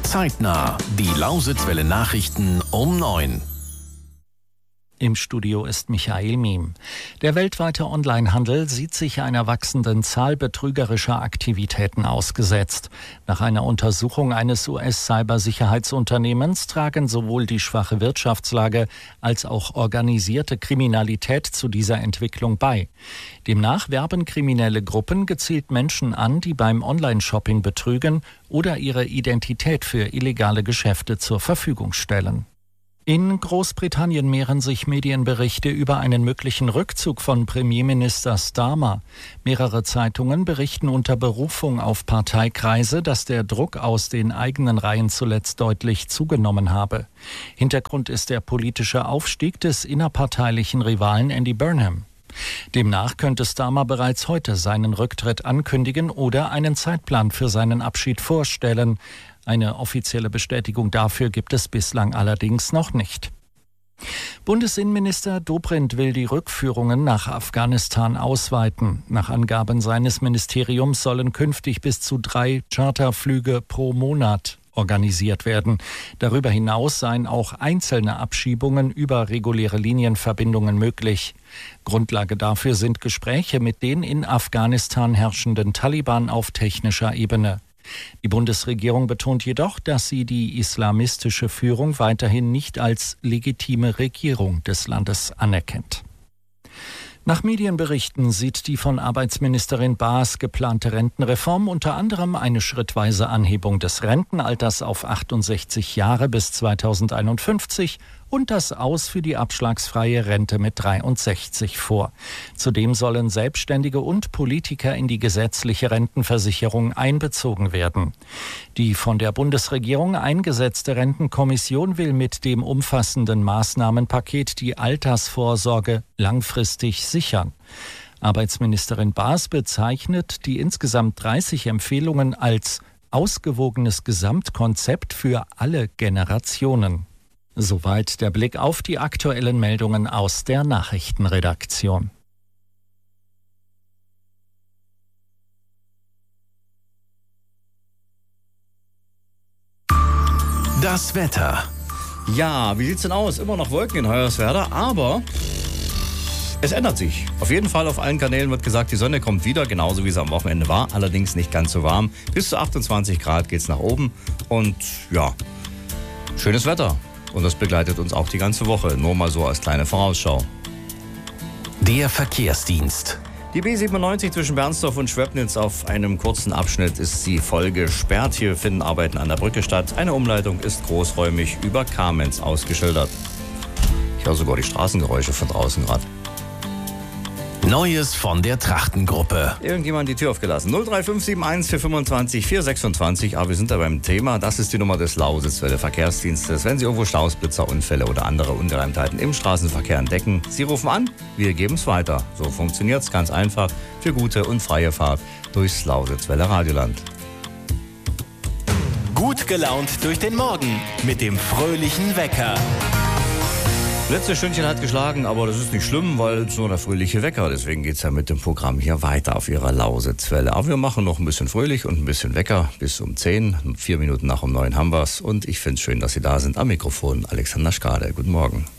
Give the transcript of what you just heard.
Zeitnah, die Lausitzwelle Nachrichten um 9. Im Studio ist Michael Miem. Der weltweite Onlinehandel sieht sich einer wachsenden Zahl betrügerischer Aktivitäten ausgesetzt. Nach einer Untersuchung eines US-Cybersicherheitsunternehmens tragen sowohl die schwache Wirtschaftslage als auch organisierte Kriminalität zu dieser Entwicklung bei. Demnach werben kriminelle Gruppen gezielt Menschen an, die beim Online-Shopping betrügen oder ihre Identität für illegale Geschäfte zur Verfügung stellen. In Großbritannien mehren sich Medienberichte über einen möglichen Rückzug von Premierminister Starmer. Mehrere Zeitungen berichten unter Berufung auf Parteikreise, dass der Druck aus den eigenen Reihen zuletzt deutlich zugenommen habe. Hintergrund ist der politische Aufstieg des innerparteilichen Rivalen Andy Burnham. Demnach könnte Starmer bereits heute seinen Rücktritt ankündigen oder einen Zeitplan für seinen Abschied vorstellen. Eine offizielle Bestätigung dafür gibt es bislang allerdings noch nicht. Bundesinnenminister Dobrindt will die Rückführungen nach Afghanistan ausweiten. Nach Angaben seines Ministeriums sollen künftig bis zu 3 Charterflüge pro Monat organisiert werden. Darüber hinaus seien auch einzelne Abschiebungen über reguläre Linienverbindungen möglich. Grundlage dafür sind Gespräche mit den in Afghanistan herrschenden Taliban auf technischer Ebene. Die Bundesregierung betont jedoch, dass sie die islamistische Führung weiterhin nicht als legitime Regierung des Landes anerkennt. Nach Medienberichten sieht die von Arbeitsministerin Baas geplante Rentenreform unter anderem eine schrittweise Anhebung des Rentenalters auf 68 Jahre bis 2051 und das Aus für die abschlagsfreie Rente mit 63 vor. Zudem sollen Selbstständige und Politiker in die gesetzliche Rentenversicherung einbezogen werden. Die von der Bundesregierung eingesetzte Rentenkommission will mit dem umfassenden Maßnahmenpaket die Altersvorsorge langfristig sichern. Arbeitsministerin Baas bezeichnet die insgesamt 30 Empfehlungen als ausgewogenes Gesamtkonzept für alle Generationen. Soweit der Blick auf die aktuellen Meldungen aus der Nachrichtenredaktion. Das Wetter. Ja, wie sieht's denn aus? Immer noch Wolken in Hoyerswerda, aber es ändert sich. Auf jeden Fall auf allen Kanälen wird gesagt, die Sonne kommt wieder, genauso wie sie am Wochenende war, allerdings nicht ganz so warm. Bis zu 28 Grad geht's nach oben und ja, schönes Wetter. Und das begleitet uns auch die ganze Woche, nur mal so als kleine Vorausschau. Der Verkehrsdienst. Die B97 zwischen Bernsdorf und Schwebnitz auf einem kurzen Abschnitt ist die voll gesperrt. Hier finden Arbeiten an der Brücke statt. Eine Umleitung ist großräumig über Kamenz ausgeschildert. Ich höre sogar die Straßengeräusche von draußen gerade. Neues von der Trachtengruppe. Irgendjemand die Tür aufgelassen. 03571 425 426. Aber wir sind da beim Thema. Das ist die Nummer des Lausitzwelle Verkehrsdienstes. Wenn Sie irgendwo Staus, Blitzer, Unfälle oder andere Ungereimtheiten im Straßenverkehr entdecken, Sie rufen an, wir geben es weiter. So funktioniert es ganz einfach für gute und freie Fahrt durchs Lausitzwelle Radioland. Gut gelaunt durch den Morgen mit dem fröhlichen Wecker. Letzte Stündchen hat geschlagen, aber das ist nicht schlimm, weil es nur der fröhliche Wecker. Deswegen geht es ja mit dem Programm hier weiter auf Ihrer Lausitzwelle. Aber wir machen noch ein bisschen fröhlich und ein bisschen Wecker bis um 10. 4 Minuten nach um 9 haben wir's. Und ich finde es schön, dass Sie da sind. Am Mikrofon Alexander Schkade. Guten Morgen.